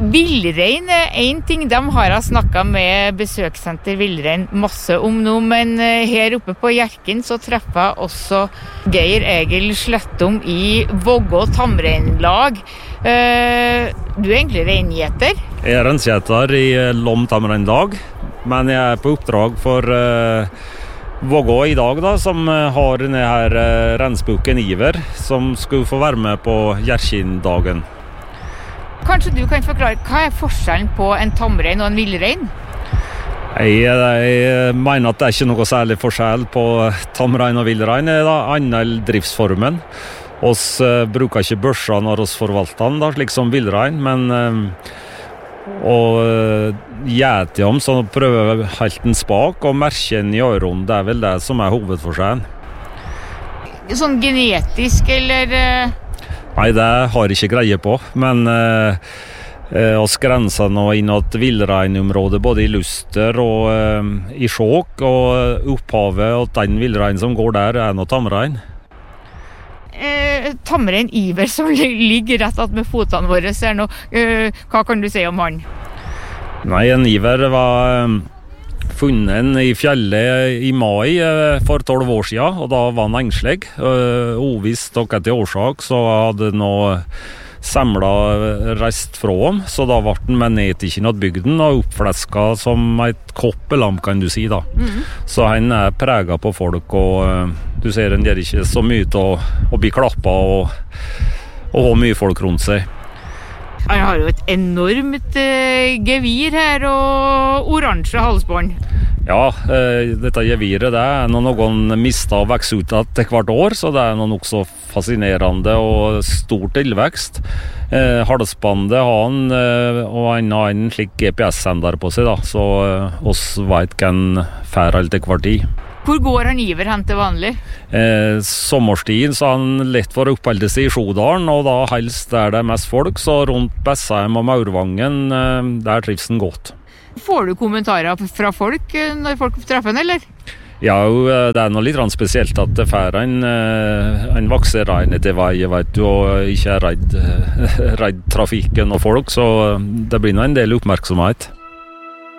Villrein en ting, de har jeg snakket med besøkssenter Villrein masse om nå, men her oppe på Hjerken så treffer jeg også Geir Egil Slettom i Vågå Tamreinlag. Du egentlig reingjeter? Jeg reingjeter i Lom Tamreinlag, men jeg på oppdrag for Vågå i dag da, som har denne her reinsbukken Iver, som skulle få være med på Hjerkindagen. Kanskje du kan forklare, hva forskjellen på en tamrein og en villrein? Jeg mener at det ikke noe særlig forskjell på tamrein og villrein, det annen driftsformen. Oss bruker ikke børser når oss forvalter den, slik som villrein, men gjeter om, så prøver vi helt den spak, og merken i øren, det vel det som hovedforskjellen. Sånn genetisk, eller... Nei, det har jeg ikke greie på, men oss grenser nå inn at villreinområdet både i Luster og i Skjåk, og opphavet og den villrein som går der noe tamrein. Tamrein Iver som ligger rett at med fotene våre ser nå, hva kan du si om han? Nei, en Iver var funnet i fjellet i mai for 12 år siden, og da var han engslig. Ovisst og etter årsak så hadde nå samlet reist fra ham, så da ble han med ned til bygden og oppflesket som et koppelam, kan du si da. Så han preget på folk, og du ser han gjør ikke så mye til å bli klappet og ha mye folk rundt seg. Han har jo et enormt gevir her og oransje halsbånd. Ja, dette geviret det noen mistet og vokser ut etter hvert år, så det noe nok så fascinerende og stor tilvekst. Halsbandet har han, og han har en slik GPS-sender på seg, da, så oss vet hvem fer alt til hvert tid. Hvor går han Iver hen til vanlig? Sommerstiden så han lett for å oppholde seg i Sjodalen, og da helst der det mest folk, så rundt Bessheim og Maurvangen, der trives han godt. Får du kommentarer fra folk når folk treffer han, eller? Ja, det noe litt spesielt at det fer en vokser rein etter vei, vet du, og ikke redd trafikken og folk, så det blir en del oppmerksomhet.